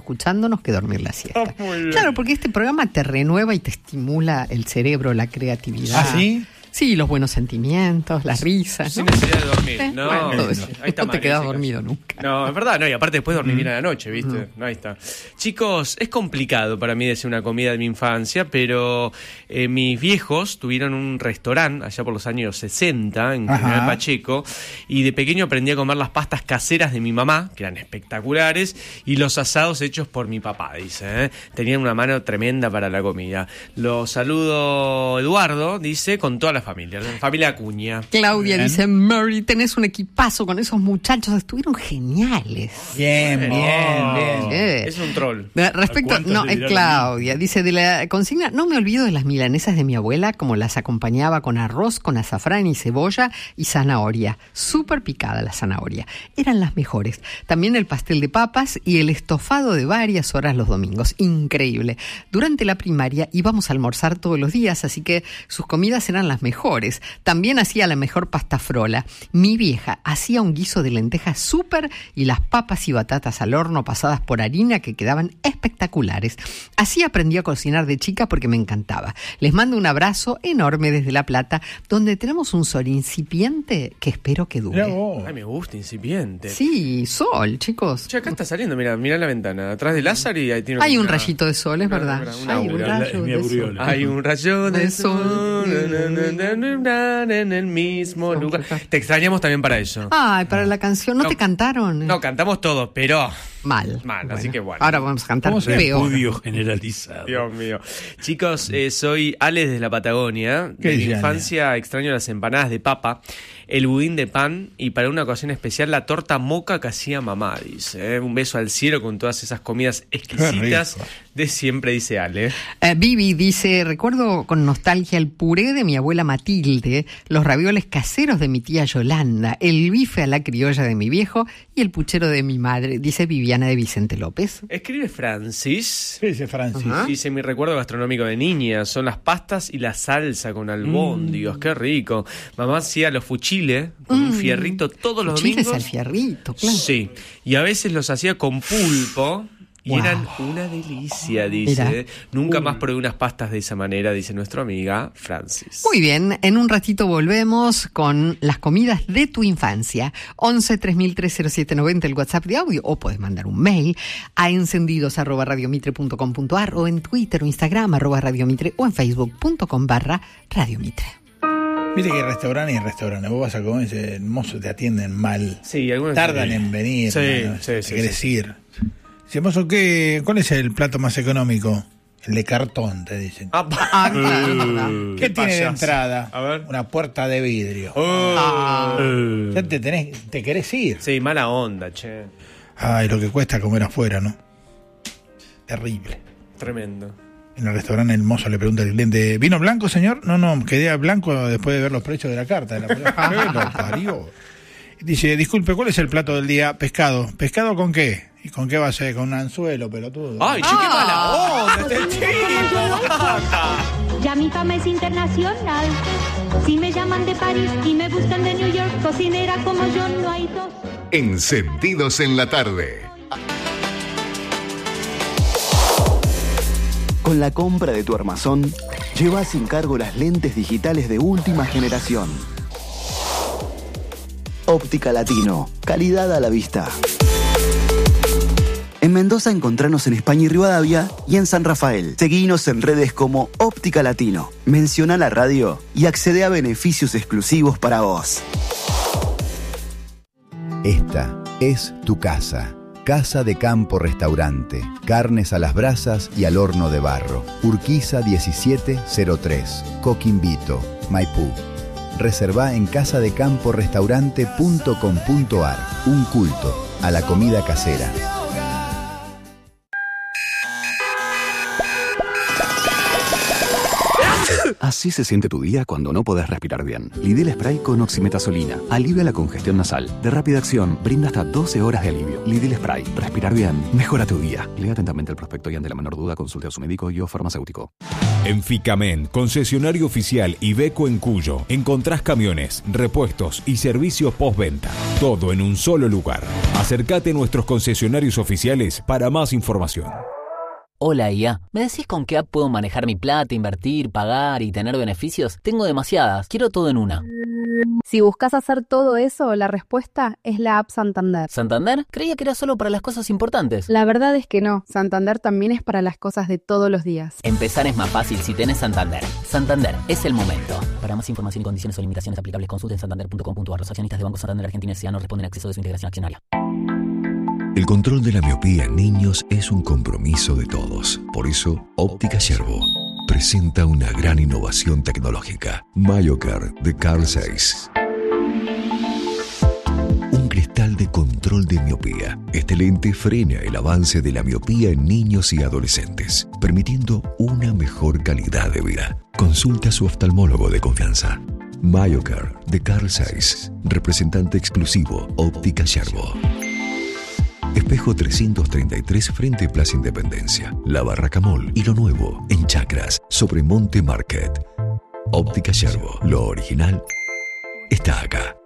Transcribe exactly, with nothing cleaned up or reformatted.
escuchándonos que dormir la siesta. Claro, porque este programa te renueva y te estimula el cerebro, la creatividad. ¿Ah, sí? Sí, los buenos sentimientos, las risas. Sin ¿no? necesidad de dormir. Eh, No, bueno, no, eso. ahí está No te mal, quedas ese dormido caso. nunca. No, es verdad, no, y aparte después dormir Mm. bien a la noche, ¿viste? Mm. No, ahí está. Chicos, es complicado para mí decir una comida de mi infancia, pero eh, mis viejos tuvieron un restaurante allá por los años sesenta en Ajá. General Pacheco, y de pequeño aprendí a comer las pastas caseras de mi mamá, que eran espectaculares, y los asados hechos por mi papá, dice, ¿eh? Tenían una mano tremenda para la comida. Lo saludo, Eduardo, dice, con toda la familia, la familia Acuña. Claudia Bien. dice, Mary, tenés un equipazo con esos muchachos, estuvieron geniales. Bien, bien, bien. Eh. Es un troll. De- Respecto, ¿A cuántos no, le es dirán Claudia, dice, de la consigna, no me olvido de las milanesas de mi abuela, como las acompañaba con arroz, con azafrán y cebolla y zanahoria. Súper picada la zanahoria. Eran las mejores. También el pastel de papas y el estofado de varias horas los domingos. Increíble. Durante la primaria íbamos a almorzar todos los días, así que sus comidas eran las mejores. También hacía la mejor pasta frola. Mi vieja hacía un guiso de lentejas súper y las papas y batatas al horno pasadas por harina que quedaban espectaculares. Así aprendí a cocinar de chica porque me encantaba. Les mando un abrazo enorme desde La Plata, donde tenemos un sol incipiente que espero que Mirá dure. vos. Ay, me gusta, incipiente. Sí, sol, chicos. Che, acá está saliendo, mira, mira la ventana, atrás de Lázaro y ahí tiene Hay un una- rayito de sol, es una- verdad. una- una Hay un aura. rayo Es mi de sol. aureola. Hay un rayo de De sol sol. en el mismo lugar. Te extrañamos también para eso. Ay, para la canción, ¿no, No. te cantaron? No, cantamos todo, pero... Mal. Mal, así que bueno. Ahora vamos a cantar ¿Cómo se peor. estudio generalizado? Dios mío. Chicos, eh, soy Alex de la Patagonia. ¿Qué De mi dice Ale? infancia extraño las empanadas de papa, el budín de pan y para una ocasión especial la torta moca que hacía mamá, dice. ¿eh? Un beso al cielo con todas esas comidas exquisitas rico. de siempre, dice Ale. Eh, Vivi dice, recuerdo con nostalgia el puré de mi abuela Matilde, los ravioles caseros de mi tía Yolanda, el bife a la criolla de mi viejo y el puchero de mi madre, dice Viviana de Vicente López. Escribe Francis. ¿Qué dice Francis? Ajá. Dice, mi recuerdo gastronómico de niña son las pastas y la salsa con albóndigos, qué rico. Mamá hacía los fuchiles con un fierrito todos los Chiles domingos. al fierrito, claro. Sí, y a veces los hacía con pulpo y Wow. eran una delicia, dice. Mira. Nunca más probé unas pastas de esa manera, dice nuestra amiga Francis. Muy bien, en un ratito volvemos con las comidas de tu infancia. once tres mil tres cero siete noventa el WhatsApp de audio, o puedes mandar un mail a encendidos arroba radiomitre punto com punto ar o en Twitter o Instagram arroba radiomitre o en facebook.com barra radiomitre. Viste que hay restaurantes y restaurantes. Vos vas a comer y el mozo te atienden mal. Sí, algunos Tardan sí. en venir. Sí, ¿no? sí, Te sí, querés sí. ir. Si mozo, ¿qué, ¿cuál es el plato más económico? El de cartón, te dicen. Ah, pa- Ah, claro, es verdad. ¿Qué tiene de payaso. entrada? A ver. Una puerta de vidrio. Oh. Ah, Eh, Ya te, tenés, te querés ir. Sí, mala onda, che. Ay, lo que cuesta comer afuera, ¿no? Terrible. Tremendo. En el restaurante el mozo le pregunta al cliente, ¿vino blanco, señor? No, no, quedé blanco después de ver los precios de la carta. De la... ¿Qué lo parió? Dice, disculpe, ¿cuál es el plato del día? Pescado. ¿Pescado con qué? ¿Y con qué va a ser? Con un anzuelo, pelotudo. Ay, che, qué mala onda este chico. basta. Ya mi fama es internacional. Si me llaman de París y me buscan de New York, cocinera como yo no hay dos. Encendidos en la tarde. Con la compra de tu armazón, lleva sin cargo las lentes digitales de última generación. Óptica Latino, calidad a la vista. En Mendoza encontranos en España y Rivadavia y en San Rafael. Seguinos en redes como Óptica Latino. Menciona la radio y accede a beneficios exclusivos para vos. Esta es tu casa. Casa de Campo Restaurante. Carnes a las brasas y al horno de barro. Urquiza diecisiete cero tres. Coquimbito, Maipú. Reservá en casadecamporestaurante punto com punto ar. Un culto a la comida casera. Así se siente tu día cuando no podés respirar bien. Lidl Spray con oximetazolina. Alivia la congestión nasal. De rápida acción, brinda hasta doce horas de alivio. Lidl Spray. Respirar bien. Mejora tu día. Lea atentamente el prospecto y ante la menor duda consulte a su médico y o farmacéutico. En Ficamen, concesionario oficial Iveco en Cuyo, encontrás camiones, repuestos y servicios postventa. Todo en un solo lugar. Acércate a nuestros concesionarios oficiales para más información. Hola I A, ¿me decís con qué app puedo manejar mi plata, invertir, pagar y tener beneficios? Tengo demasiadas, quiero todo en una. Si buscas hacer todo eso, la respuesta es la app Santander. ¿Santander? Creía que era solo para las cosas importantes. La verdad es que no, Santander también es para las cosas de todos los días. Empezar es más fácil si tenés Santander. Santander, es el momento. Para más información y condiciones o limitaciones aplicables, consulten santander punto com punto a r. Los accionistas de Banco Santander Argentina S A no responden a acceso de su integración accionaria. El control de la miopía en niños es un compromiso de todos. Por eso, Óptica Yerbo presenta una gran innovación tecnológica. MyoCare de Carl Zeiss. Un cristal de control de miopía. Este lente frena el avance de la miopía en niños y adolescentes, permitiendo una mejor calidad de vida. Consulta a su oftalmólogo de confianza. MyoCare de Carl Zeiss, representante exclusivo Óptica Yerbo. Espejo trescientos treinta y tres frente Plaza Independencia, La Barraca Mall y lo nuevo en Chacras sobre Monte Market. Óptica Yerbo, lo original está acá.